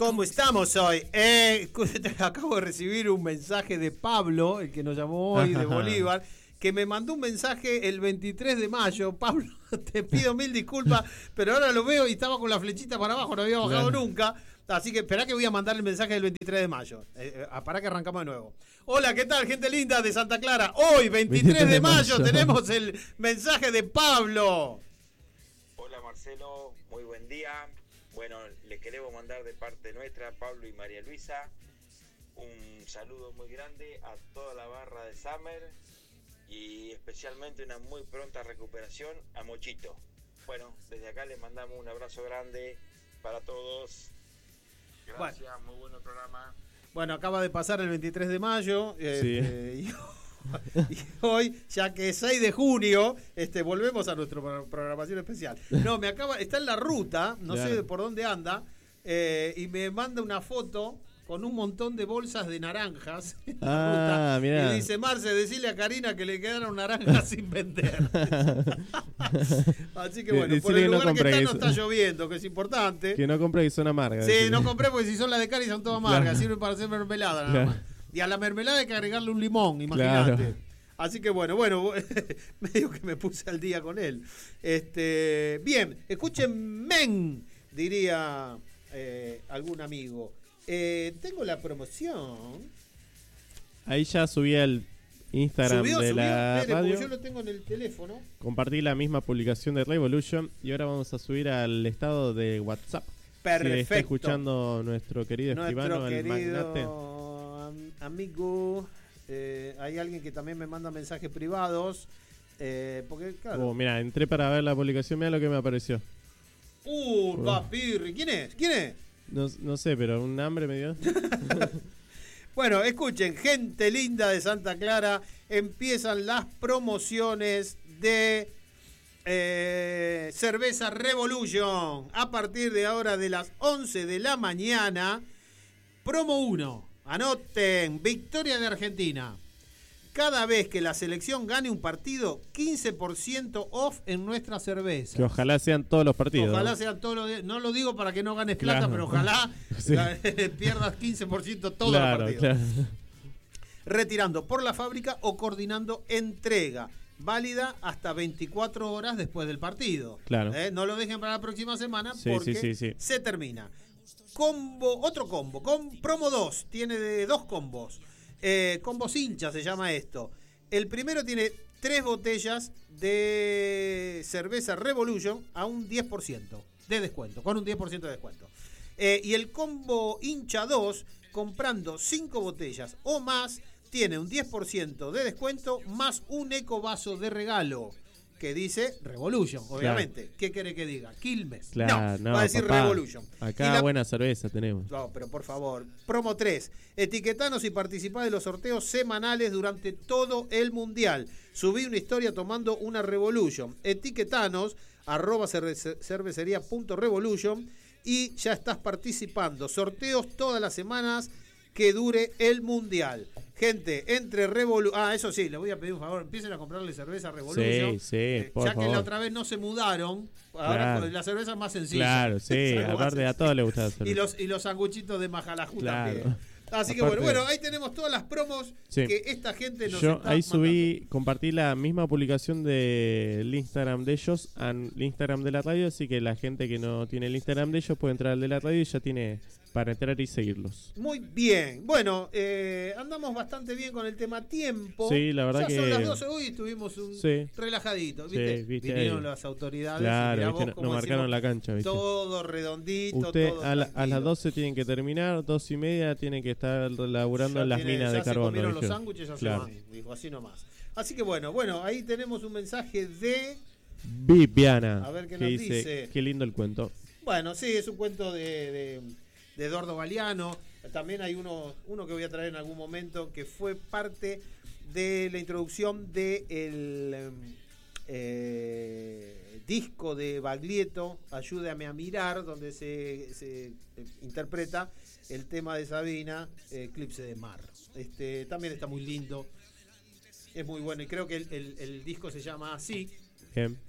¿Cómo estamos hoy? Acabo de recibir un mensaje de Pablo, el que nos llamó hoy de Bolívar, que me mandó un mensaje el 23 de mayo. Pablo, te pido mil disculpas, pero ahora lo veo y estaba con la flechita para abajo, no había bajado nunca. Así que esperá que voy a mandar el mensaje del 23 de mayo. Para que arrancamos de nuevo. Hola, ¿qué tal, gente linda de Santa Clara? Hoy, 23 de mayo, tenemos el mensaje de Pablo. Hola, Marcelo, muy buen día. Bueno, le queremos mandar de parte nuestra, Pablo y María Luisa, un saludo muy grande a toda la barra de Summer y especialmente una muy pronta recuperación a Mochito. Bueno, desde acá les mandamos un abrazo grande para todos. Gracias, muy bueno el programa. Bueno, acaba de pasar el 23 de mayo y hoy, ya que es 6 de junio, volvemos a nuestra programación especial. No, está en la ruta, no sé por dónde anda, y me manda una foto con un montón de bolsas de naranjas en la ruta. Mirá. Y dice: Marce, decile a Karina que le quedaron naranjas sin vender. Así que bueno, por el lugar que está no está lloviendo, que es importante. Que no compre, que son amargas. Sí, no compré porque si son las de Cari son todas amargas, sirven para hacer mermelada nada más. Y a la mermelada hay que agregarle un limón, imagínate. Claro. Así que bueno, medio que me puse al día con él. Bien, escuchen, men, diría algún amigo. Tengo la promoción. Ahí ya subí el Instagram de la radio. Yo lo tengo en el teléfono. Compartí la misma publicación de Revolution y ahora vamos a subir al estado de WhatsApp. Perfecto. Si está escuchando nuestro querido escribano, el magnate. Amigo, hay alguien que también me manda mensajes privados. Porque, claro. Mira, entré para ver la publicación, mira lo que me apareció. Papirri. ¿Quién es? No sé, pero un hambre me dio. Bueno, escuchen, gente linda de Santa Clara, empiezan las promociones de Cerveza Revolution. A partir de ahora, de las 11 de la mañana, promo 1. Anoten, victoria de Argentina. Cada vez que la selección gane un partido, 15% off en nuestra cerveza. Que ojalá sean todos los partidos. Ojalá sean todos los días. No lo digo para que no ganes plata, pero ojalá pierdas 15% todos los partidos. Claro. Retirando por la fábrica o coordinando entrega. Válida hasta 24 horas después del partido. Claro. No lo dejen para la próxima semana porque se termina. Otro combo. Promo 2. Tiene de 2 combos. Combos hinchas se llama esto. El primero tiene 3 botellas de cerveza Revolution a un 10% de descuento, con un 10% de descuento. Y el combo hincha 2, comprando 5 botellas o más, tiene un 10% de descuento más un ecovaso de regalo que dice Revolution, obviamente. Claro. ¿Qué quiere que diga? Quilmes. Claro, no, va a decir papá, Revolution. Acá buena cerveza tenemos. No, pero por favor. Promo 3. Etiquetanos y participá de los sorteos semanales durante todo el Mundial. Subí una historia tomando una Revolution. Etiquetanos, @cervecería.revolution y ya estás participando. Sorteos todas las semanas que dure el Mundial. Gente, entre Revolution... eso sí, les voy a pedir un favor, empiecen a comprarle cerveza a Revolution. Sí, por ya favor. Que la otra vez no se mudaron, ahora la cerveza es más sencilla. Claro, sí, aparte a todos les gusta la cerveza. Y los sanguchitos de Majalajú también. Así que bueno, ahí tenemos todas las promos que esta gente nos está ahí mandando. compartí la misma publicación del Instagram de ellos al Instagram de la radio, así que la gente que no tiene el Instagram de ellos puede entrar al de la radio y ya tiene para entrar y seguirlos. Muy bien. Bueno, andamos bastante bien con el tema tiempo. Sí, la verdad ya que... son las 12 hoy, estuvimos relajaditos, ¿viste? Sí, vinieron ahí las autoridades. Claro, nos marcaron la cancha, ¿viste? Todo redondito, usted todo a las 12 tienen que terminar, 2:30 tienen que estar laburando en las minas de carbón. Se comieron los sándwiches, ya se van, dijo, así nomás. Así que bueno, ahí tenemos un mensaje de Viviana. A ver qué nos dice. Qué lindo el cuento. Bueno, sí, es un cuento de Eduardo Galeano. También hay uno que voy a traer en algún momento que fue parte de la introducción del disco de Baglietto, Ayúdame a mirar, donde se interpreta el tema de Sabina, Eclipse de Mar. También está muy lindo, es muy bueno y creo que el disco se llama así. Bien.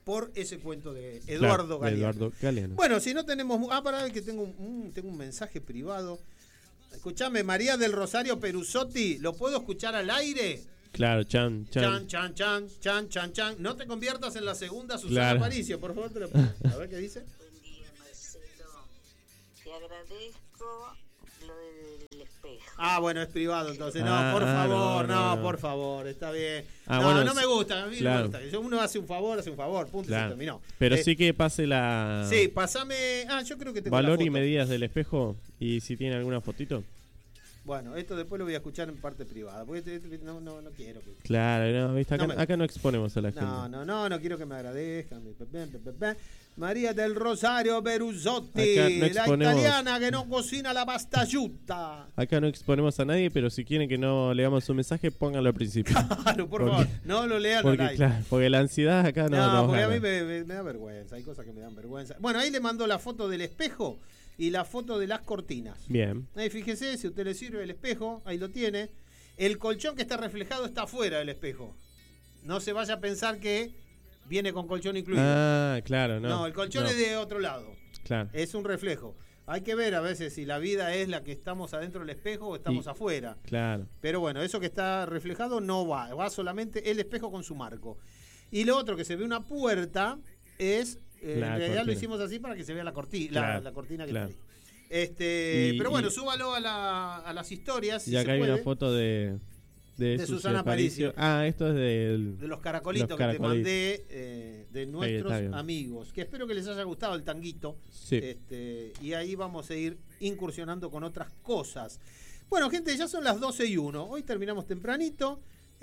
por ese cuento de Eduardo Galeano. Bueno, si no tenemos... pará, que tengo un mensaje privado. Escuchame, María del Rosario Perusotti, ¿lo puedo escuchar al aire? Claro, chan. No te conviertas en la segunda Susana Aparicio, por favor, te lo pido. A ver qué dice. Buen día, Marcelo. Te agradezco lo del espejo. Bueno, es privado entonces. No, por favor, no, por favor, está bien. No me gusta, a mí no me gusta. Uno hace un favor, punto, se terminó. Pero sí que pase la... Sí, pasame... yo creo que tengo valor la foto. Y medidas del espejo, y si tiene alguna fotito. Bueno, esto después lo voy a escuchar en parte privada, porque no quiero que... Claro, no, ¿viste? Acá no exponemos a la gente. No quiero que me agradezcan. María del Rosario Perusotti, la italiana que no cocina la pasta asciutta. Acá no exponemos a nadie, pero si quieren que no leamos su mensaje, pónganlo al principio. Claro, por favor, no lo lean al aire. Claro, porque la ansiedad acá no porque a mí me da vergüenza, hay cosas que me dan vergüenza. Bueno, ahí le mando la foto del espejo y la foto de las cortinas. Bien. Ahí fíjese, si a usted le sirve el espejo, ahí lo tiene. El colchón que está reflejado está afuera del espejo. No se vaya a pensar que viene con colchón incluido. Claro, no. No, el colchón es de otro lado. Claro. Es un reflejo. Hay que ver a veces si la vida es la que estamos adentro del espejo o estamos afuera. Claro. Pero bueno, eso que está reflejado no va solamente el espejo con su marco. Y lo otro que se ve una puerta es... en realidad cortina. Lo hicimos así para que se vea la cortina, la cortina que está ahí. Pero bueno, súbalo a las historias. Y acá hay una foto de Susana Aparicio. Esto es de los caracolitos que te mandé de nuestros amigos. Que espero que les haya gustado el tanguito. Sí. Y ahí vamos a ir incursionando con otras cosas. Bueno, gente, ya son las 12:01. Hoy terminamos tempranito.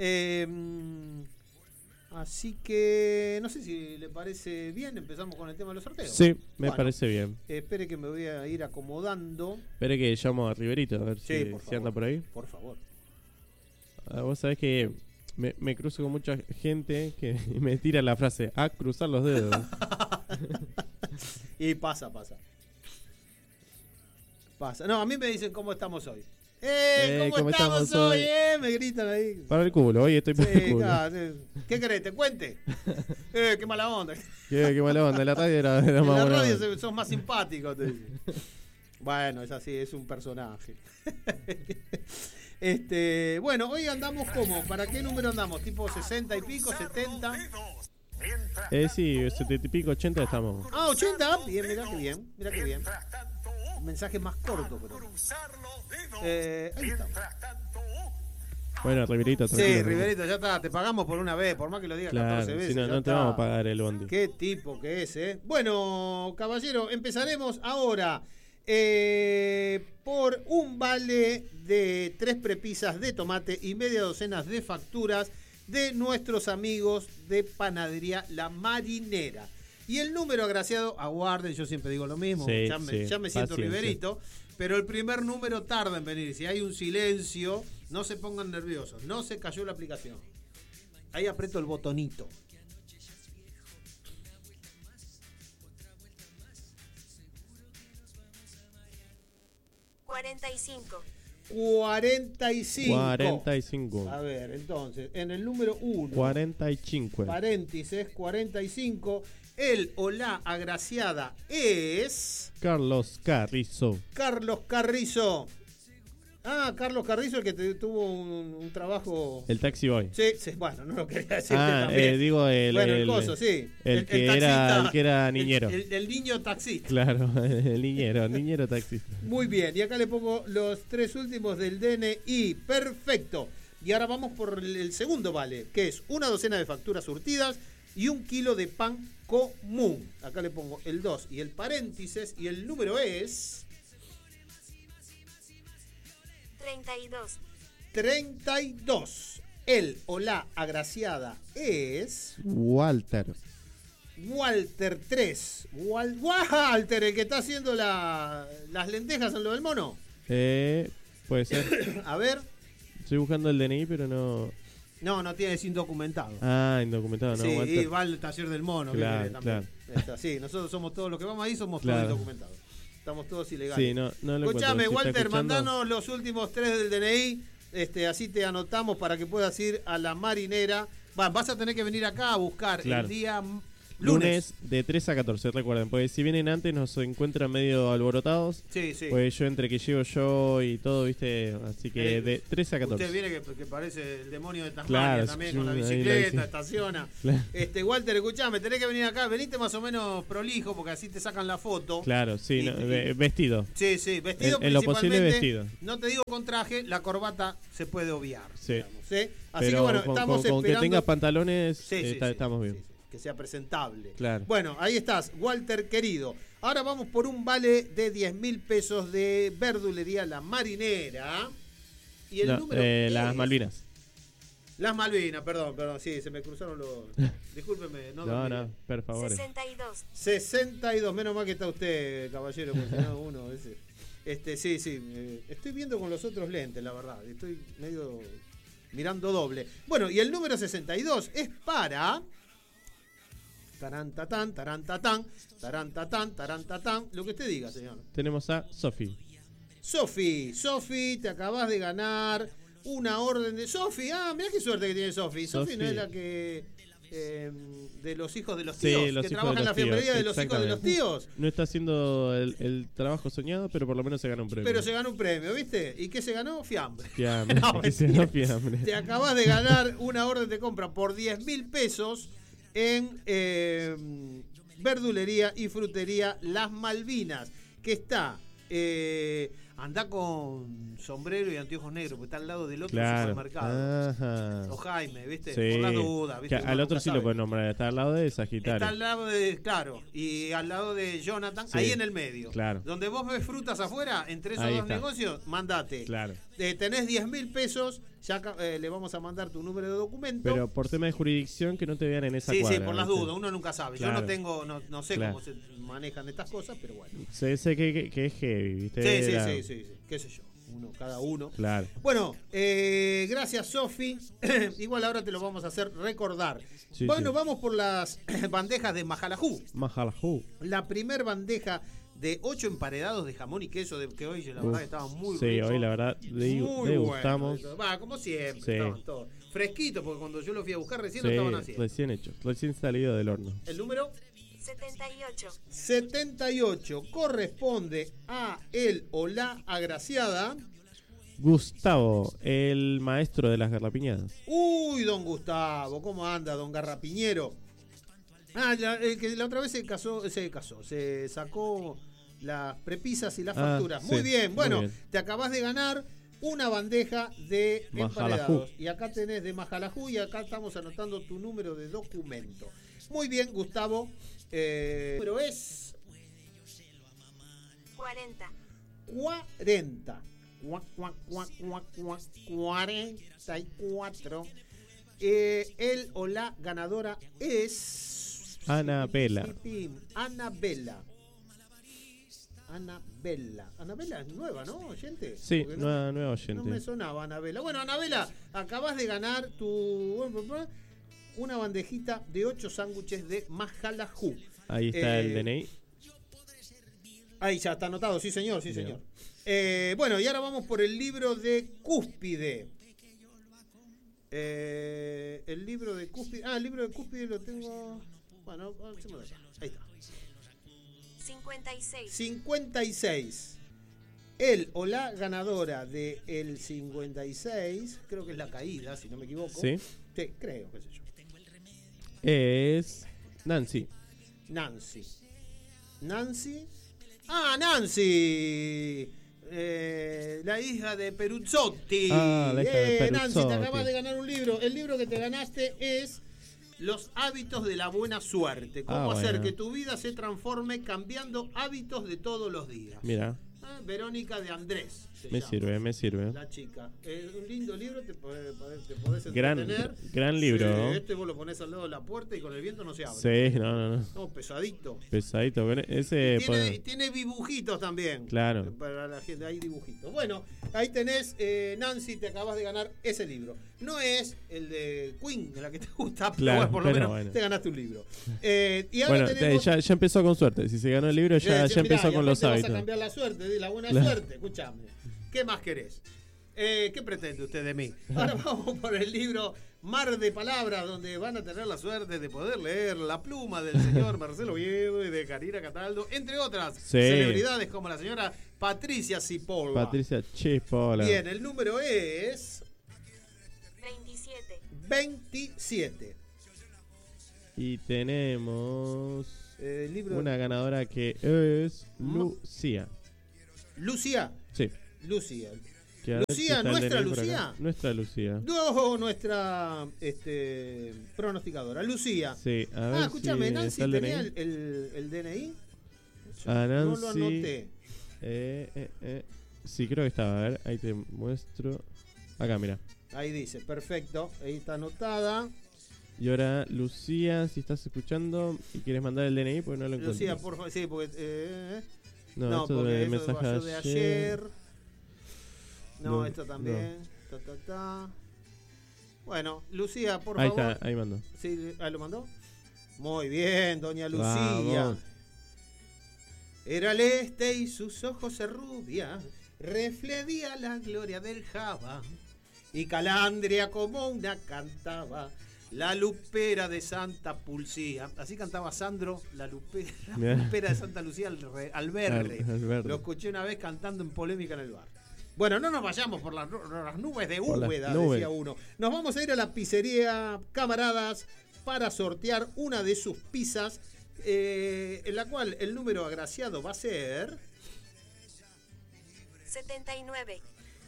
Así que no sé si le parece bien. Empezamos con el tema de los sorteos. Sí, me parece bien. Espere que me voy a ir acomodando. Espere que llamo a Riverito a ver si anda por ahí. Por favor. Vos sabés que me cruzo con mucha gente que me tira la frase a cruzar los dedos. Y pasa. No, a mí me dicen cómo estamos hoy. ¿Cómo estamos hoy? Me gritan ahí. Para el culo, hoy estoy para el culo. Claro, ¿qué querés? ¿Te cuente? Qué mala onda. Qué mala onda. La radio era más buena. En la radio sos más simpático, te digo. Bueno, es así, es un personaje. Bueno, hoy andamos como, ¿para qué número andamos? ¿Tipo 60 y pico, 70? Sí, 70 y pico, 80 estamos. 80, bien, mira qué bien. Un mensaje más corto, pero. Ahí estamos. Bueno, Riverito. Sí, Riverito, ya está, te pagamos por una vez, por más que lo digas 14 veces. Si no te vamos a pagar el bondi. Qué tipo que es, Bueno, caballero, empezaremos ahora. Por un vale de 3 prepisas de tomate y media docena de facturas de nuestros amigos de Panadería La Marinera. Y el número agraciado, aguarden, yo siempre digo lo mismo, ya me siento Riverito, pero el primer número tarda en venir. Si hay un silencio, no se pongan nerviosos, no se cayó la aplicación. Ahí aprieto el botonito. $45. A ver, entonces, en el número 1. 45. Paréntesis, 45. El o la agraciada es... Carlos Carrizo. Carlos Carrizo, el que tuvo un trabajo... El taxi boy. Sí, bueno, no lo quería decir también. Digo el coso, sí. El que era niñero. El niño taxista. Claro, el niñero taxista. Muy bien, y acá le pongo los 3 últimos del DNI. Perfecto. Y ahora vamos por el segundo vale, que es una docena de facturas surtidas y 1 kilo de pan común. Acá le pongo el 2 y el paréntesis, y el número es... 32. El o la agraciada es... Walter 3. Walter, el que está haciendo las lentejas en lo del mono. Puede ser. A ver. Estoy buscando el DNI, pero no... No tiene, es indocumentado. Indocumentado, no. Sí, Walter. y va al taller del mono. Claro. Sí, nosotros somos todos los que vamos ahí, somos todos indocumentados. Estamos todos ilegales. Sí, no lo Escuchame, encuentro. Walter, mandanos los últimos 3 del DNI. Así te anotamos para que puedas ir a La Marinera. Vas a tener que venir acá a buscar el día Lunes de 3 a 14, recuerden, porque si vienen antes nos encuentran medio alborotados. Sí, sí. Pues yo entre que llego yo y todo, ¿viste? Así que de 3 a 14. Usted viene que parece el demonio de Tasmania también, con la bicicleta, estaciona. Claro. Walter, escuchame, tenés que venir acá, venite más o menos prolijo, porque así te sacan la foto. Claro, sí, vestido. Sí, vestido en lo posible vestido. No te digo con traje, la corbata se puede obviar. Sí. Digamos, ¿sí? Así pero que bueno, con, estamos esperando. Con que tengas pantalones, estamos bien. Sí. Que sea presentable. Claro. Bueno, ahí estás, Walter querido. Ahora vamos por un vale de 10.000 pesos de verdulería La Marinera. Y el número las Malvinas. Las Malvinas, perdón, sí, se me cruzaron los... Discúlpeme, no, por favor. 62, menos mal que está usted, caballero, porque si no uno... sí, estoy viendo con los otros lentes, la verdad. Estoy medio mirando doble. Bueno, y el número 62 es para... Tarantatán, lo que usted diga, señor. Tenemos a Sofi. Sofi, te acabas de ganar una orden de... Sofi, mirá qué suerte que tiene Sofi. Sofi no es la que... de los hijos de los tíos, que trabaja en la fiambrería de los hijos de los tíos. No está haciendo el trabajo soñado, pero por lo menos se gana un premio. Pero se ganó un premio, ¿viste? ¿Y qué se ganó? Fiambre. Fiambre. Te acabas de ganar una orden de compra por 10.000 pesos en verdulería y frutería Las Malvinas, que está... anda con sombrero y anteojos negros, porque está al lado del otro supermercado. Ajá. O Jaime, ¿viste? Sí. Por la duda, ¿viste? Al otro sí lo pueden nombrar, está al lado de Sagitario. Está al lado de, claro, y al lado de Jonathan, ahí en el medio. Claro. Donde vos ves frutas afuera, entre esos dos negocios, mandate. Claro. Tenés 10.000 pesos, ya le vamos a mandar tu número de documento. Pero por tema de jurisdicción, que no te vean en esa cuadra. Sí, por las dudas, uno nunca sabe. Claro. Yo no sé cómo se manejan estas cosas, pero bueno. Sé que es heavy, ¿viste? Sí, qué sé yo. Cada uno. Claro. Bueno, gracias, Sofi. Igual ahora te lo vamos a hacer recordar. Vamos por las bandejas de Majalajú. La primer bandeja de 8 emparedados de jamón y queso, que hoy la verdad estaban muy ricos. Sí, hoy la verdad degustamos. Bueno. Como siempre, estaban todos fresquitos, porque cuando yo los fui a buscar recién lo estaban haciendo. Recién hechos, recién salido del horno. ¿El número? 78 corresponde a el o la agraciada Gustavo, el maestro de las garrapiñadas. Uy, don Gustavo, ¿cómo anda, don Garrapiñero? El que la otra vez se sacó las prepisas y las facturas. Muy bien, bueno, te acabas de ganar una bandeja de emparedados. Y acá tenés de Majalajú y acá estamos anotando tu número de documento. Muy bien, Gustavo. Pero es 40. 44. El o la ganadora es Anabela. Anabela es nueva, ¿no, oyente? Sí, nueva oyente. No me sonaba Anabela. Bueno, Anabela, acabas de ganar una bandejita de 8 sándwiches de Majalajú. Ahí está el DNI. Ahí ya está anotado, sí señor. Bueno, y ahora vamos por el libro de Cúspide. El libro de Cúspide lo tengo... Bueno, ahí está. 56. El o la ganadora de el 56, creo que es la caída, si no me equivoco. Sí, creo, qué sé yo. Es Nancy. Nancy. Nancy. La hija de Peruzzotti. Nancy, te acabas de ganar un libro. El libro que te ganaste es Los hábitos de la buena suerte. Cómo hacer que tu vida se transforme cambiando hábitos de todos los días. Mira. Verónica de Andrés. Me sirve. La chica. Es un lindo libro, te podés entretener. Gran libro. Sí, vos lo ponés al lado de la puerta y con el viento no se abre. Sí, no. No, pesadito. Tiene dibujitos también. Claro. Para la gente hay dibujitos. Bueno, ahí tenés, Nancy, te acabas de ganar ese libro. No es el de Queen, de la que te gusta, pero por lo menos te ganaste un libro. Y ahora tenemos... ya empezó con suerte. Si se ganó el libro, ya empezó con los hábitos. Vas a cambiar la suerte, la buena suerte. Escuchame. ¿Qué más querés? ¿Qué pretende usted de mí? Ahora vamos por el libro Mar de Palabras, donde van a tener la suerte de poder leer la pluma del señor Marcelo Oviedo y de Karina Cataldo, entre otras celebridades como la señora Patricia Cipolla. Patricia Cipolla. Bien, el número es 27. 27. Y tenemos el libro... una ganadora que es Lucía. ¿Lucía? Sí. Lucía. Lucía, nuestra Lucía. Nuestra Lucía. No, nuestra pronosticadora. Lucía. Sí, a ver. Escúchame, si Nancy el tenía DNI. el DNI. A Nancy, no lo anoté. Sí, creo que estaba. A ver, ahí te muestro. Acá, mira. Ahí dice, perfecto. Ahí está anotada. Y ahora, Lucía, si estás escuchando y quieres mandar el DNI, pues no lo encuentro. Lucía, por favor, sí, porque... no, esto porque de eso mensaje de ayer. No, No, esto también. No. Bueno, Lucía, por ahí favor. Ahí está, ahí mandó. Sí, ¿ahí lo mandó? Muy bien, doña Lucía. Vamos. Era el este y sus ojos se rubia, refledía la gloria del Java, y Calandria como una cantaba, la lupera de Santa Pulsía. Así cantaba Sandro, la lupera de Santa Lucía al verde. Lo escuché una vez cantando en Polémica en el bar. Bueno, no nos vayamos por las nubes de Úbeda, decía uno. Nos vamos a ir a la pizzería Camaradas para sortear una de sus pizzas, en la cual el número agraciado va a ser 79.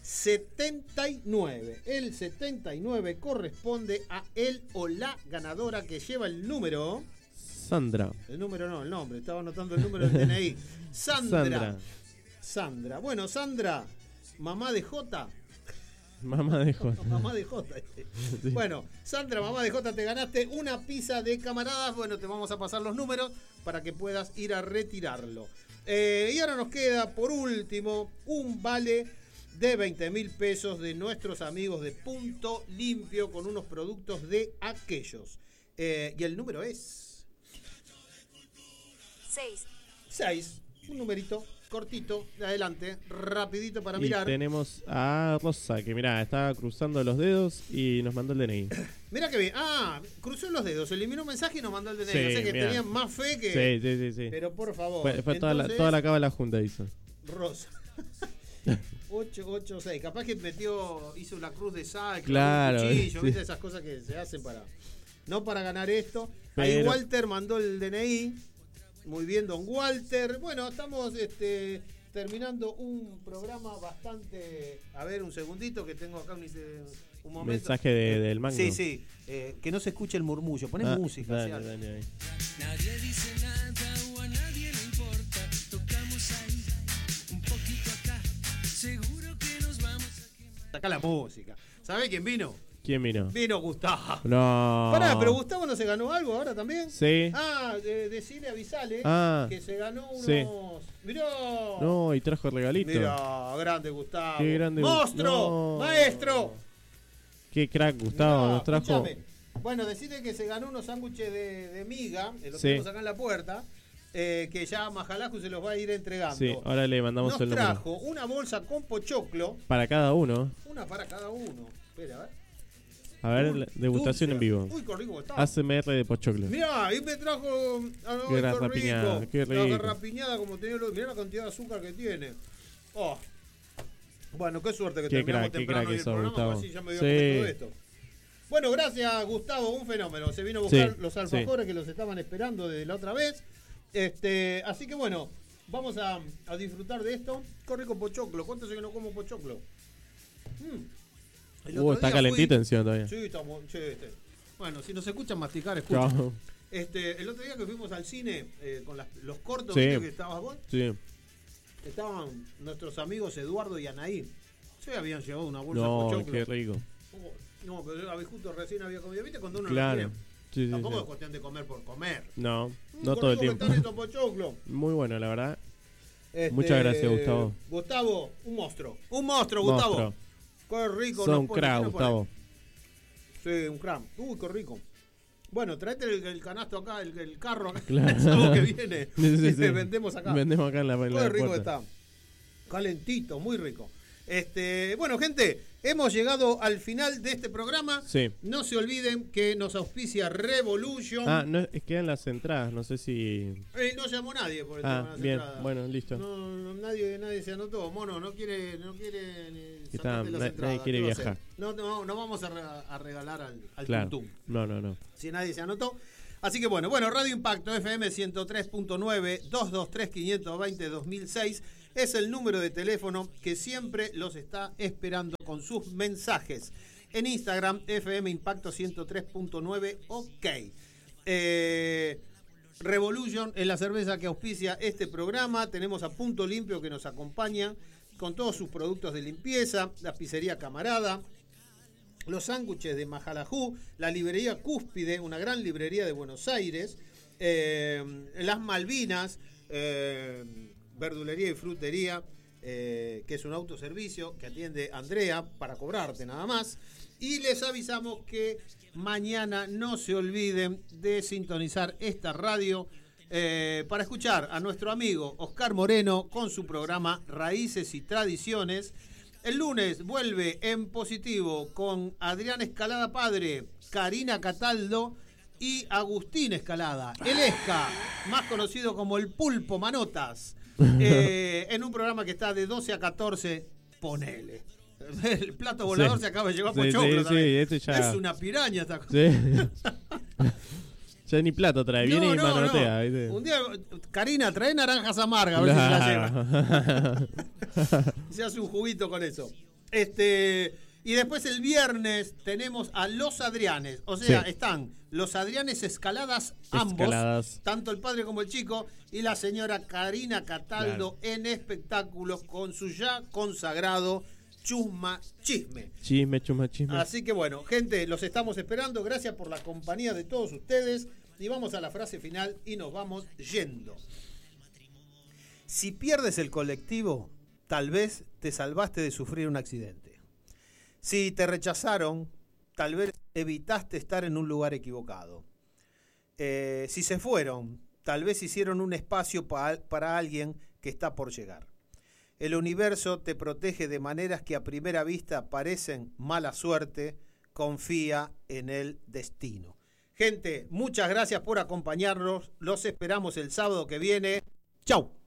79. El 79 corresponde a él o la ganadora que lleva el número. Sandra. El número no, el nombre. Estaba anotando el número del DNI. Sandra. Bueno, Sandra, mamá de Jota. Mamá de Jota. Mamá de Jota. Sí. Bueno, Sandra, mamá de Jota, te ganaste una pizza de Camaradas. Bueno, te vamos a pasar los números para que puedas ir a retirarlo. Y ahora nos queda, por último, un vale de 20.000 pesos de nuestros amigos de Punto Limpio con unos productos de aquellos. Y el número es 6. Un numerito cortito, de adelante, rapidito para mirar. Tenemos a Rosa, que mirá, estaba cruzando los dedos y nos mandó el DNI. Mirá que bien. Cruzó los dedos, eliminó un mensaje y nos mandó el DNI. Sí, o sea que mirá. tenían más fe que... Sí. Pero por favor. Fue entonces, toda la cábala junta hizo. Rosa. 886. Capaz que hizo la cruz de sal, claro, cuchillo, sí. ¿viste? Esas cosas que se hacen no para ganar esto. Pero... Ahí Walter mandó el DNI. Muy bien, don Walter. Bueno, estamos terminando un programa bastante... A ver, un segundito que tengo acá un momento. Mensaje del Magno. Sí. Que no se escuche el murmullo. Poné música. Dale. Nadie dice nada o a nadie le importa. Tocamos ahí, un poquito acá. Seguro que nos vamos a quemar. Saca la música. ¿Sabés quién vino? ¿Quién vino? Vino Gustavo. No. Pará, pero Gustavo no se ganó algo ahora también. Sí. Decile, avisale que se ganó unos. Sí. Mirá. No, y trajo regalito. Mirá, grande Gustavo. Qué grande. ¡Monstruo! No. ¡Maestro! Qué crack, Gustavo. Mirá, nos trajo. escuchame. Bueno, decile que se ganó unos sándwiches de miga. Lo tenemos acá en la puerta. Que ya Majalascu se los va a ir entregando. Sí, ahora le mandamos el número. Nos trajo una bolsa con pochoclo. Para cada uno. Una para cada uno. Espera, a ver. A ver, degustación dulce. en vivo. Uy, qué rico está. ASMR de pochoclo. Mirá, ahí me trajo. Qué garrapiñada, qué rico. La garrapiñada como tenía. Mirá la cantidad de azúcar que tiene. Oh. Bueno, qué suerte que terminamos temprano en el programa, así ya me dio todo esto. Bueno, gracias Gustavo, un fenómeno. Se vino a buscar los alfajores que los estaban esperando desde la otra vez. Así que bueno, vamos a disfrutar de esto. Qué rico pochoclo. ¿Cuánto hace que no como pochoclo? Está calentito encima todavía. Sí, estamos. Bueno, si nos escuchan masticar, escuchen. Claro. El otro día que fuimos al cine con los cortos que estabas vos, estaban nuestros amigos Eduardo y Anaí. Se habían llevado una bolsa de pochoclo. Qué rico. No, pero justo recién había comido. ¿Viste? Cuando uno claro. Tampoco es cuestión de comer por comer. No todo el tiempo. Muy bueno, la verdad. Muchas gracias, Gustavo. Gustavo, un monstruo. Un monstruo, Gustavo. Qué rico. Un crack, Gustavo. Sí, un crack. Uy, qué rico. Bueno, tráete el canasto acá, el carro acá. Claro. El sábado que viene. Vendemos acá. Vendemos acá en la Qué rico puerta. está. Calentito, muy rico. Bueno, gente, hemos llegado al final de este programa. Sí. No se olviden que nos auspicia Revolution. No, es que en las entradas, no sé si... No llamó nadie por el tema de las bien, entradas. bueno, listo. No, nadie se anotó. Mono, no quiere Está, sacarte las entradas. nadie quiere viajar. No vamos a regalar al claro. Tuntum. No. Si nadie se anotó. Así que bueno, Radio Impacto FM 103.9 223-520-2006 es el número de teléfono que siempre los está esperando con sus mensajes. En Instagram, FM Impacto 103.9, ok. Revolution es la cerveza que auspicia este programa. Tenemos a Punto Limpio que nos acompaña con todos sus productos de limpieza, la pizzería Camarada, los sándwiches de Majalajú, la librería Cúspide, una gran librería de Buenos Aires, las Malvinas, verdulería y frutería, que es un autoservicio que atiende Andrea para cobrarte nada más. Y les avisamos que mañana no se olviden de sintonizar esta radio para escuchar a nuestro amigo Oscar Moreno con su programa Raíces y Tradiciones. El lunes vuelve en positivo con Adrián Escalada Padre, Karina Cataldo y Agustín Escalada, el Esca, más conocido como el Pulpo Manotas, en un programa que está de 12 a 14, ponele. El plato volador se acaba de llevar Pochoclo también. Ya... Es una piraña esta cosa. Sí. Ya ni plato trae, viene y manotea. ¿Viste? Un día, Karina, trae naranjas amargas, a ver si se la lleva. Se hace un juguito con eso. Y después el viernes tenemos a los Adrianes. O sea, están los Adrianes Escaladas, ambos, tanto el padre como el chico, y la señora Karina Cataldo en espectáculos con su ya consagrado Chusma Chisme. Chusma Chisme. Así que bueno, gente, los estamos esperando. Gracias por la compañía de todos ustedes. Y vamos a la frase final y nos vamos yendo. Si pierdes el colectivo, tal vez te salvaste de sufrir un accidente. Si te rechazaron, tal vez evitaste estar en un lugar equivocado. Si se fueron, tal vez hicieron un espacio para alguien que está por llegar. El universo te protege de maneras que a primera vista parecen mala suerte. Confía en el destino. Gente, muchas gracias por acompañarnos. Los esperamos el sábado que viene. ¡Chau!